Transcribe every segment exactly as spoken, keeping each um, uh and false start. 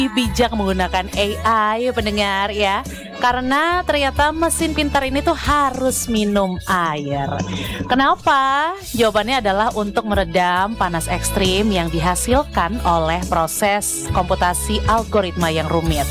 bijak menggunakan A I pendengar ya. Karena ternyata mesin pintar ini tuh harus minum air. Kenapa? Jawabannya adalah untuk meredam panas ekstrim yang dihasilkan oleh proses komputasi algoritma yang rumit.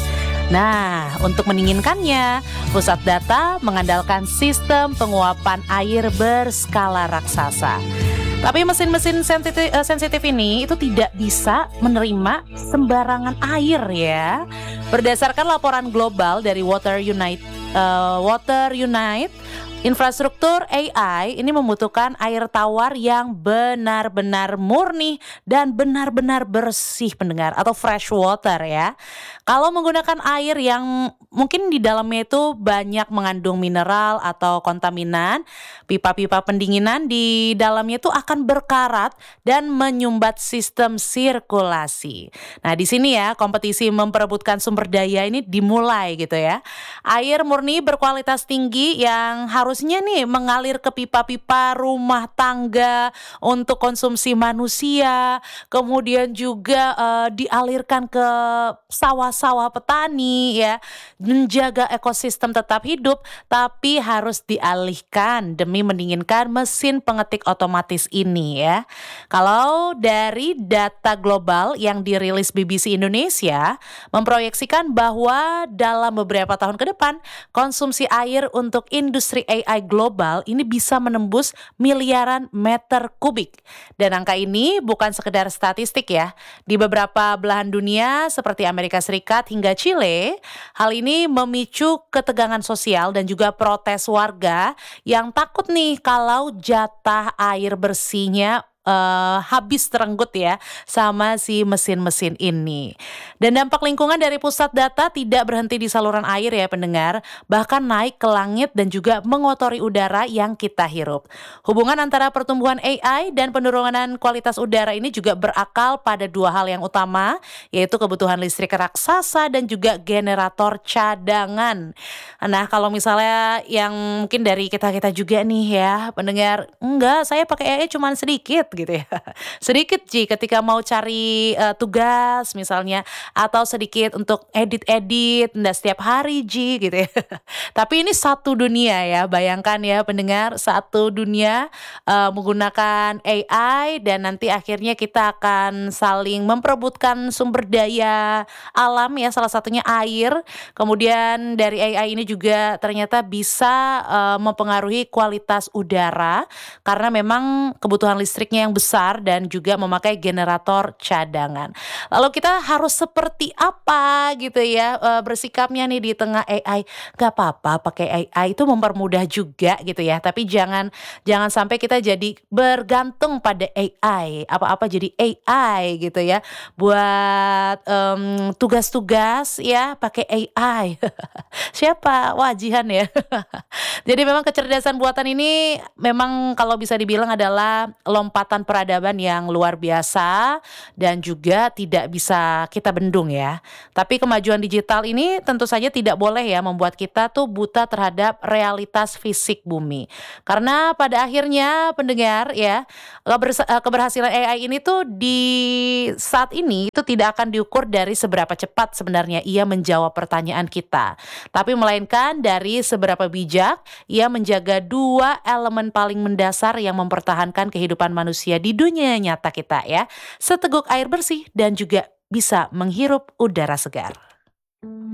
Nah, untuk mendinginkannya, pusat data mengandalkan sistem penguapan air berskala raksasa. Tapi mesin-mesin sensitif, uh, sensitif ini itu tidak bisa menerima sembarangan air ya. Berdasarkan laporan global dari Water Unite, uh, Water Unite, infrastruktur A I ini membutuhkan air tawar yang benar-benar murni dan benar-benar bersih pendengar atau fresh water ya. Kalau menggunakan air yang mungkin di dalamnya itu banyak mengandung mineral atau kontaminan, pipa-pipa pendinginan di dalamnya itu akan berkarat dan menyumbat sistem sirkulasi. Nah, di sini ya kompetisi memperebutkan sumber daya ini dimulai gitu ya. Air murni berkualitas tinggi yang harusnya nih mengalir ke pipa-pipa rumah tangga untuk konsumsi manusia, kemudian juga uh, dialirkan ke sawah-sawah petani ya, menjaga ekosistem tetap hidup, tapi harus dialihkan demi mendinginkan mesin pengetik otomatis ini ya. Kalau dari data global yang dirilis B B C Indonesia memproyeksikan bahwa dalam beberapa tahun ke depan konsumsi air untuk industri A I global ini bisa menembus miliaran meter kubik. Dan angka ini bukan sekedar statistik ya. Di beberapa belahan dunia seperti Amerika Serikat hingga Chile, hal ini memicu ketegangan sosial dan juga protes warga yang takut nih kalau jatah air bersihnya Uh, habis terenggut ya sama si mesin-mesin ini. Dan dampak lingkungan dari pusat data tidak berhenti di saluran air ya pendengar, bahkan naik ke langit dan juga mengotori udara yang kita hirup. Hubungan antara pertumbuhan A I dan penurunan kualitas udara ini juga berakal pada dua hal yang utama, yaitu kebutuhan listrik raksasa dan juga generator cadangan. Nah, kalau misalnya yang mungkin dari kita-kita juga nih ya pendengar, enggak, saya pakai A I cuma sedikit gitu ya. Sedikit Ji ketika mau cari uh, tugas misalnya, atau sedikit untuk edit-edit enggak setiap hari Ji gitu ya. Tapi ini satu dunia ya, bayangkan ya pendengar, satu dunia uh, menggunakan A I dan nanti akhirnya kita akan saling memperebutkan sumber daya alam ya, salah satunya air. Kemudian dari A I ini juga ternyata bisa uh, mempengaruhi kualitas udara karena memang kebutuhan listriknya yang besar dan juga memakai generator cadangan. Lalu kita harus seperti apa gitu ya e, bersikapnya nih di tengah A I? Gak apa-apa pakai A I itu mempermudah juga gitu ya. Tapi jangan jangan sampai kita jadi bergantung pada A I. Apa-apa jadi A I gitu ya. Buat um, tugas-tugas ya pakai A I. Siapa? Wajihan ya. Jadi memang kecerdasan buatan ini memang kalau bisa dibilang adalah lompatan peradaban yang luar biasa dan juga tidak bisa kita bendung ya. Tapi kemajuan digital ini tentu saja tidak boleh ya membuat kita tuh buta terhadap realitas fisik bumi. Karena pada akhirnya pendengar ya, keberhasilan A I ini tuh di saat ini itu tidak akan diukur dari seberapa cepat sebenarnya ia menjawab pertanyaan kita. Tapi melainkan dari seberapa bijak ia menjaga dua elemen paling mendasar yang mempertahankan kehidupan manusia di dunia nyata kita ya. Seteguk air bersih dan juga bisa menghirup udara segar.